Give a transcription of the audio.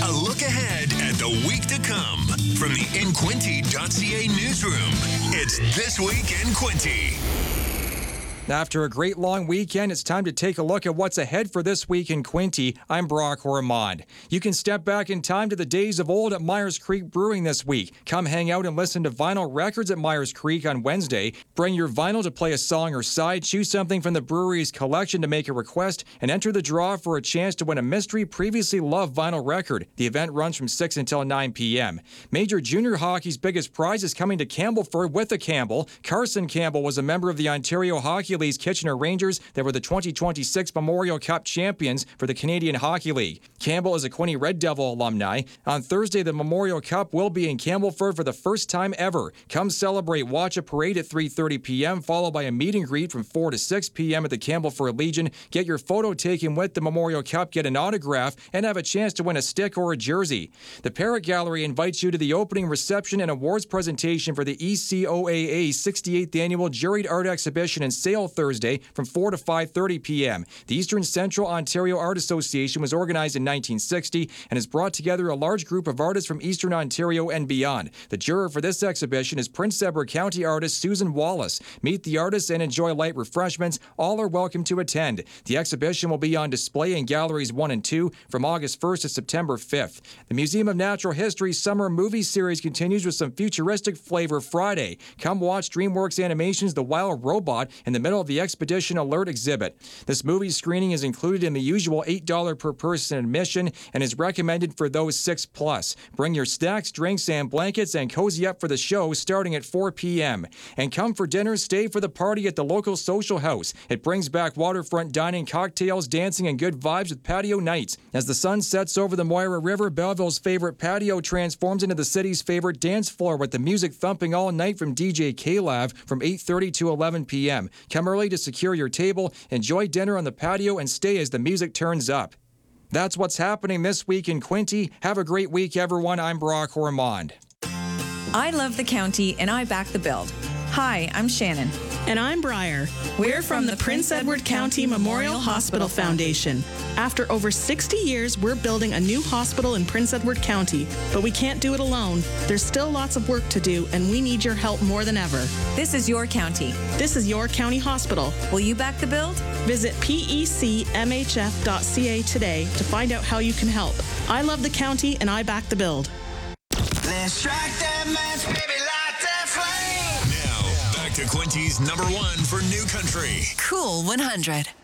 A look ahead at the week to come from the InQuinty.ca newsroom. It's This Week in Quinty. After a great long weekend, it's time to take a look at what's ahead for this week in Quinty. I'm Brock Ormond. You can step back in time to the days of old at Myers Creek Brewing this week. Come hang out and listen to vinyl records at Myers Creek on Wednesday. Bring your vinyl to play a song or side, choose something from the brewery's collection to make a request, and enter the draw for a chance to win a mystery previously loved vinyl record. The event runs from 6 until 9 p.m. Major Junior Hockey's biggest prize is coming to Campbellford with a Campbell. Carson Campbell was a member of the Ontario Hockey League's Kitchener Rangers that were the 2026 Memorial Cup champions for the Canadian Hockey League. Campbell is a Quinty Red Devil alumni. On Thursday, the Memorial Cup will be in Campbellford for the first time ever. Come celebrate, watch a parade at 3:30 p.m., followed by a meet and greet from 4 to 6 p.m. at the Campbellford Legion. Get your photo taken with the Memorial Cup, get an autograph, and have a chance to win a stick or a jersey. The Parrot Gallery invites you to the opening reception and awards presentation for the ECOAA 68th Annual Juried Art Exhibition and Sale Thursday from 4 to 5:30 p.m. The Eastern Central Ontario Art Association was organized in 1960 and has brought together a large group of artists from Eastern Ontario and beyond. The juror for this exhibition is Prince Edward County artist Susan Wallace. Meet the artists and enjoy light refreshments. All are welcome to attend. The exhibition will be on display in Galleries 1 and 2 from August 1st to September 5th. The Museum of Natural History's summer movie series continues with some futuristic flavor Friday. Come watch DreamWorks Animation's The Wild Robot in the middle of the Expedition Alert exhibit. This movie screening is included in the usual $8 per person admission and is recommended for those 6+. Bring your snacks, drinks, and blankets and cozy up for the show starting at 4 p.m. And come for dinner, stay for the party at the local social house. It brings back waterfront dining, cocktails, dancing, and good vibes with patio nights. As the sun sets over the Moira River, Belleville's favorite patio transforms into the city's favorite dance floor with the music thumping all night from DJ K-Lav from 8:30 to 11 p.m. Come early to secure your table, enjoy dinner on the patio, and stay as the music turns up. That's what's happening this week in Quinty. Have a great week, everyone. I'm Brock Ormond. I love the county, and I back the build. Hi, I'm Shannon. And I'm Briar. We're from the Prince Edward County Memorial Hospital Foundation. After over 60 years, we're building a new hospital in Prince Edward County, but we can't do it alone. There's still lots of work to do, and we need your help more than ever. This is your county. This is your county hospital. Will you back the build? Visit pecmhf.ca today to find out how you can help. I love the county, and I back the build. Let's strike that match, baby, light that flame. Now, back to Quinty's #1 for New Country. Cool 100.